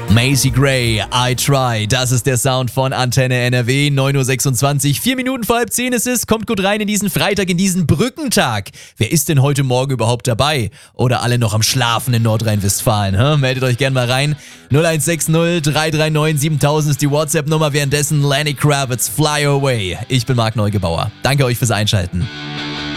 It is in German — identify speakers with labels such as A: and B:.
A: Macy Gray, I Try, das ist der Sound von Antenne NRW, 9.26 Uhr, 4 Minuten vor 9:30 ist es, kommt gut rein in diesen Freitag, in diesen Brückentag. Wer ist denn heute Morgen überhaupt dabei? Oder alle noch am Schlafen in Nordrhein-Westfalen? Meldet euch gerne mal rein. 0160 339 7000 ist die WhatsApp-Nummer, währenddessen Lenny Kravitz, Fly Away. Ich bin Marc Neugebauer. Danke euch fürs Einschalten.